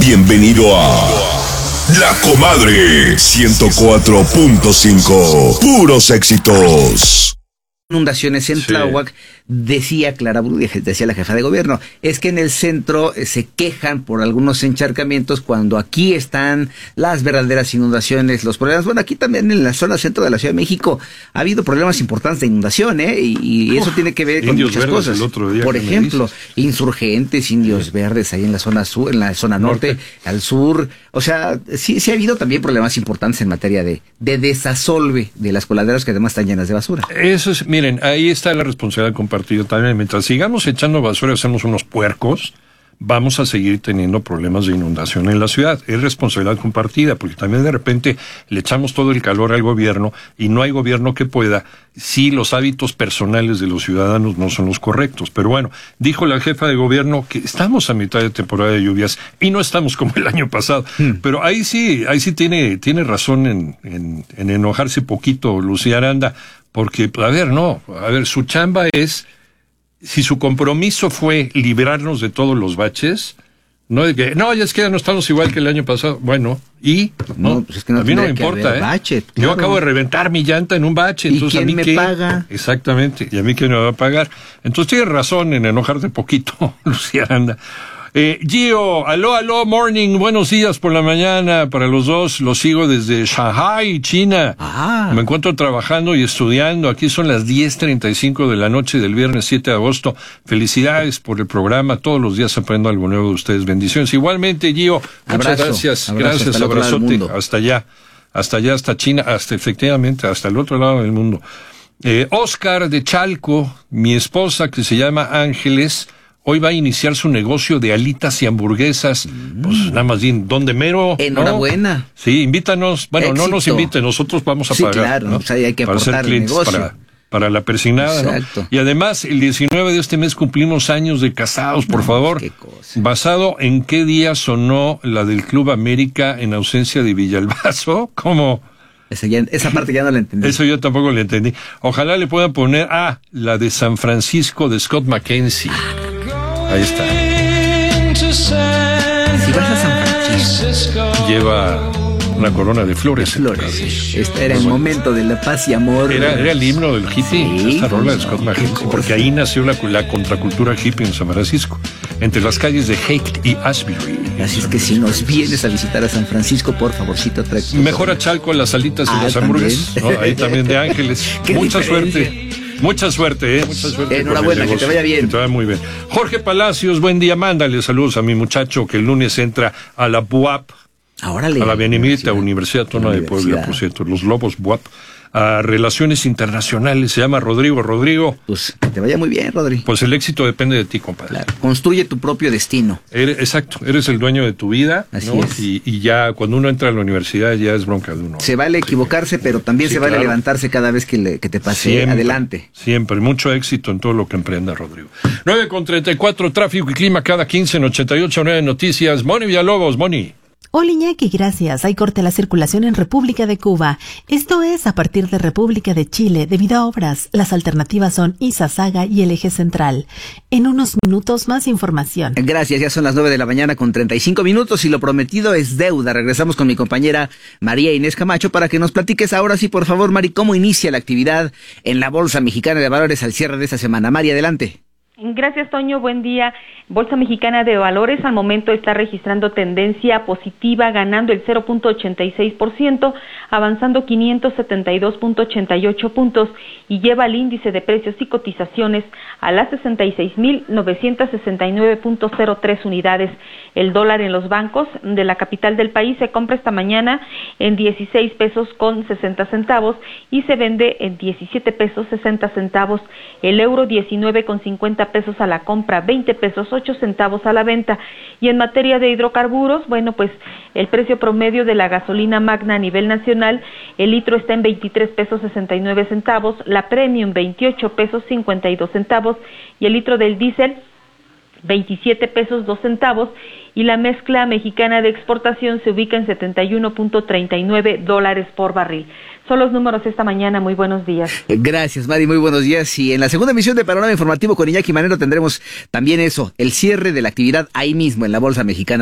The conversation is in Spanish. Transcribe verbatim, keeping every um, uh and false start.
Bienvenido a La Comadre ciento cuatro punto cinco. Puros éxitos. Inundaciones en Sí. Tláhuac, decía Clara Brugge, decía la jefa de gobierno, es que en el centro eh, se quejan por algunos encharcamientos cuando aquí están las verdaderas inundaciones, los problemas. Bueno, aquí también en la zona centro de la Ciudad de México ha habido problemas importantes de inundación, ¿eh? Y, y eso Uf, tiene que ver con Indios muchas Verdes cosas. el otro día Por que me ejemplo, dices. insurgentes, indios Sí. verdes ahí en la zona sur, en la zona norte, Norte. al sur. O sea, sí, sí ha habido también problemas importantes en materia de, de desasolve de las coladeras que además están llenas de basura. Eso es, miren, ahí está la responsabilidad compartida también. Mientras sigamos echando basura y hacemos unos puercos, vamos a seguir teniendo problemas de inundación en la ciudad. Es responsabilidad compartida, porque también de repente le echamos todo el calor al gobierno y no hay gobierno que pueda si los hábitos personales de los ciudadanos no son los correctos. Pero bueno, dijo la jefa de gobierno que estamos a mitad de temporada de lluvias y no estamos como el año pasado. Hmm. Pero ahí sí, ahí sí tiene, tiene razón en, en, en enojarse poquito Lucía Aranda, porque, a ver, no, a ver, su chamba es... Si su compromiso fue librarnos de todos los baches, no de que, no, ya es que ya no estamos igual que el año pasado. Bueno, y no, no pues es que no a mí no me importa, ¿eh? Bache, claro. Yo acabo de reventar mi llanta en un bache, entonces ¿Y quién a mí me qué paga? Exactamente, y a mí quién me va a pagar. Entonces tienes razón en enojarte poquito, Lucía Aranda. Eh, Gio, aló, aló, morning, buenos días por la mañana para los dos, los sigo desde Shanghai, China. Ah. Me encuentro trabajando y estudiando, aquí son las diez treinta y cinco de la noche del viernes siete de agosto. Felicidades por el programa, todos los días aprendo algo nuevo de ustedes, bendiciones. Igualmente, Gio, muchas abrazo, gracias, abrazo, gracias, hasta abrazote, hasta allá, hasta allá, hasta China, hasta efectivamente, hasta el otro lado del mundo. Eh, Oscar de Chalco, mi esposa que se llama Ángeles, hoy va a iniciar su negocio de alitas y hamburguesas. Mm. Pues nada más bien, ¿dónde mero? Enhorabuena. ¿No? Sí, invítanos. Bueno, Éxito. no nos inviten, nosotros vamos a sí, pagar. Claro, ¿no? O sea, hay que para aportar ser clientes el negocio. Para, para la persignada, Exacto. ¿no? Y además, el diecinueve de este mes cumplimos años de casados, por no, favor. Qué cosa. ¿Basado en qué día sonó la del Club América en ausencia de Villalbazo? ¿Cómo? Esa, ya, esa parte ya no la entendí. Eso yo tampoco la entendí. Ojalá le puedan poner, ah, la de San Francisco de Scott McKenzie. Ahí está. Si vas a San Francisco, lleva una corona de flores. De flores. Este era el bueno. momento de la paz y amor. Era, era el himno del hippie, sí, esta rola no, de Scott McKenzie, porque ahí nació la, la contracultura hippie en San Francisco, entre las calles de Haight y Ashbury. Así es que si nos vienes a visitar a San Francisco, por favorcito, trae. Mejor a Chalco, las alitas y ah, las hamburguesas, ¿no? Ahí también de Ángeles. Mucha diferencia. suerte. Mucha suerte, ¿eh? Mucha suerte. Enhorabuena, que te vaya bien. Que te vaya muy bien. Jorge Palacios, buen día. Mándale saludos a mi muchacho que el lunes entra a la B U A P. Ahora le. A la Benemérita Universidad Autónoma de Puebla, por cierto. Los Lobos B U A P. A Relaciones Internacionales. Se llama Rodrigo. Rodrigo. Pues que te vaya muy bien, Rodrigo. Pues el éxito depende de ti, compadre. Claro. Construye tu propio destino. Eres, exacto. Eres el dueño de tu vida. Así ¿no? es. Y, y ya cuando uno entra a la universidad ya es bronca de uno. Se vale equivocarse, pero también sí, se vale claro. levantarse cada vez que, le, que te pase siempre, adelante. Siempre. Mucho éxito en todo lo que emprenda, Rodrigo. nueve con treinta y cuatro, tráfico y clima cada quince en ochenta y ocho nueve Noticias. Moni Villalobos, Moni. Hola Iñaki, gracias. Hay corte a la circulación en República de Cuba. Esto es a partir de República de Chile debido a obras. Las alternativas son Izazaga y el eje central. En unos minutos más información. Gracias, ya son las nueve de la mañana con treinta y cinco minutos y lo prometido es deuda. Regresamos con mi compañera María Inés Camacho para que nos platiques ahora sí, por favor, Mari, cómo inicia la actividad en la Bolsa Mexicana de Valores al cierre de esta semana. Mari, adelante. Gracias, Toño. Buen día. Bolsa Mexicana de Valores al momento está registrando tendencia positiva, ganando el cero punto ochenta y seis por ciento, avanzando quinientos setenta y dos punto ochenta y ocho puntos y lleva el índice de precios y cotizaciones a las sesenta y seis mil novecientos sesenta y nueve punto cero tres unidades. El dólar en los bancos de la capital del país se compra esta mañana en dieciséis pesos con sesenta centavos y se vende en diecisiete pesos sesenta centavos. El euro diecinueve con cincuenta pesos a la compra, veinte pesos ocho centavos a la venta. Y en materia de hidrocarburos, bueno, pues el precio promedio de la gasolina magna a nivel nacional, el litro está en veintitrés pesos sesenta y nueve centavos, la premium veintiocho pesos cincuenta y dos centavos y el litro del diésel veintisiete pesos dos centavos y la mezcla mexicana de exportación se ubica en setenta y uno punto treinta y nueve dólares por barril. Son los números esta mañana. Muy buenos días. Gracias, Mari. Muy buenos días. Y en la segunda emisión de Panorama Informativo con Iñaki Manero tendremos también eso, el cierre de la actividad ahí mismo en la Bolsa Mexicana.